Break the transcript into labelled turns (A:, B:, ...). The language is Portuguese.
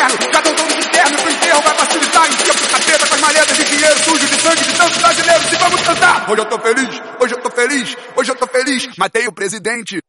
A: inferno. Cada um todo de terno pro enterro vai facilitar. Enfia pro capeta com as maletas de dinheiro sujo de sangue de tantos brasileiros. E vamos cantar. Hoje eu tô feliz, hoje eu tô feliz, hoje eu tô feliz. Matei o presidente,